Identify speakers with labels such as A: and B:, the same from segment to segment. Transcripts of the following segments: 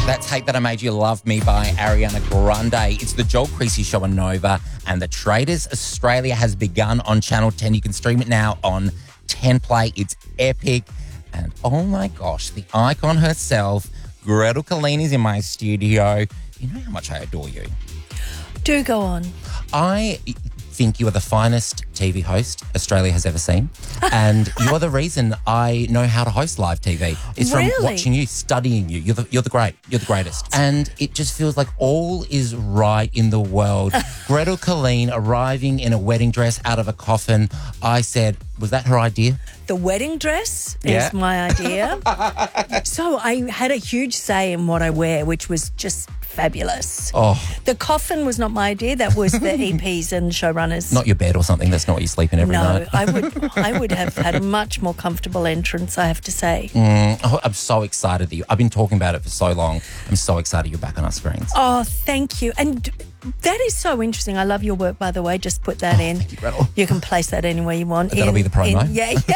A: That's Hate That I Made You Love Me by Ariana Grande. It's the Joel Creasy Show on Nova, and The Traitors Australia has begun on Channel 10. You can stream it now on 10 Play. It's epic. And oh my gosh, the icon herself, Gretel Killeen, is in my studio. You know how much I adore you.
B: Do go on.
A: I think you are the finest TV host Australia has ever seen. And you are the reason I know how to host live TV. It's from
B: Really?
A: watching you, studying you. You're the greatest. And it just feels like all is right in the world. Gretel Killeen arriving in a wedding dress out of a coffin. I said, was that her idea?
B: The wedding dress
A: Yeah.
B: is my idea. So I had a huge say in what I wear, which was just fabulous.
A: Oh,
B: The coffin was not my idea. That was the EPs and showrunners.
A: not your bed or something. That's not where you sleep in every
B: No,
A: night.
B: I would have had a much more comfortable entrance, I have to say.
A: Oh, I'm so excited that I've been talking about it for so long. I'm so excited you're back on our screens.
B: Oh, thank you. And that is so interesting. I love your work, by the way. Just put that in.
A: Thank you, Gretel.
B: You can place that anywhere you want.
A: That'll be the promo.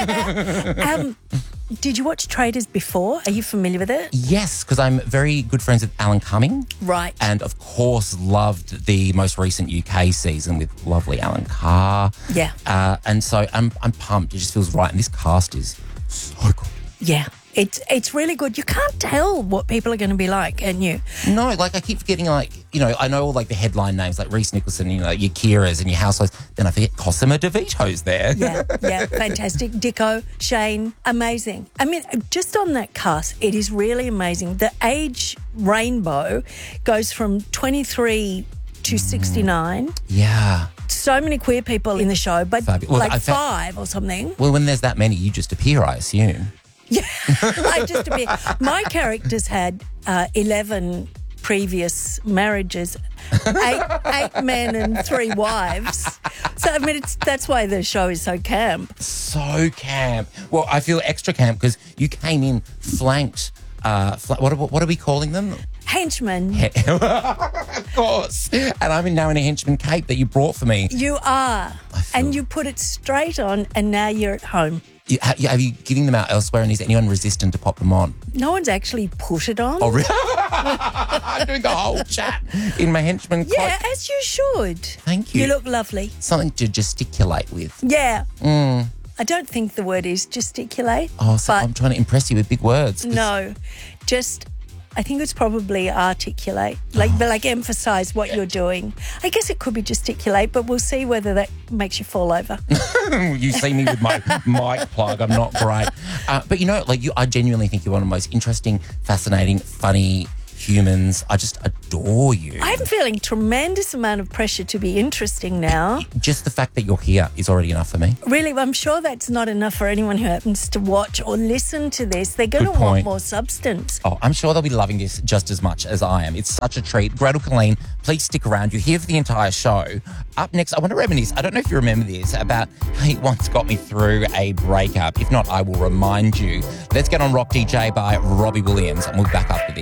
B: Yeah. Did you watch Traitors before? Are you familiar with it?
A: Yes, because I'm very good friends with Alan Cumming.
B: Right.
A: And of course, loved the most recent UK season with lovely Alan Carr.
B: Yeah.
A: And so I'm pumped. It just feels right. And this cast is so good.
B: Yeah. It's really good. You can't tell what people are going to be like, can you?
A: No, like I keep forgetting, like, you know, I know all like the headline names like Reese Nicholson, you know, your Kiras and your housewives. Then I forget Cosima DeVito's there.
B: Yeah, fantastic. Dicko, Shane, amazing. I mean, just on that cast, it is really amazing. The age rainbow goes from 23 to 69.
A: Yeah.
B: So many queer people in the show, but
A: Fabulous. Well,
B: like
A: I found-
B: 5 or something.
A: Well, when there's that many, you just appear, I assume.
B: Yeah, I just a bit. My characters had 11 previous marriages, eight men and 3 wives. So I mean, that's why the show is so camp.
A: So camp. Well, I feel extra camp because you came in flanked. What are we calling them?
B: Henchmen,
A: Of course. And I'm now in a henchman cape that you brought for me.
B: you are, and you put it straight on, and now you're at home.
A: Have you giving them out elsewhere, and is anyone resistant to pop them on?
B: No one's actually put it on.
A: Oh, really? I'm doing the whole chat in my henchman cloak.
B: Yeah, as you should.
A: Thank you.
B: You look lovely.
A: Something to gesticulate with.
B: Yeah. I don't think the word is gesticulate.
A: Oh, so
B: but
A: I'm trying to impress you with big words.
B: no, just I think it's probably articulate, like emphasize what you're doing. I guess it could be gesticulate, but we'll see whether that makes you fall over.
A: You see me with my mic plug. I'm not great. But you know, like I genuinely think you're one of the most interesting, fascinating, funny humans. I just adore you.
B: I'm feeling tremendous amount of pressure to be interesting now.
A: Just the fact that you're here is already enough for me.
B: Really, I'm sure that's not enough for anyone who happens to watch or listen to this. They're going to
A: Good
B: want
A: point.
B: more substance.
A: Oh, I'm sure they'll be loving this just as much as I am. It's such a treat. Gretel Killeen, please stick around. You're here for the entire show. Up next, I want to reminisce. I don't know if you remember this, about how he once got me through a breakup. If not, I will remind you. Let's get on Rock DJ by Robbie Williams, and we'll be back after this.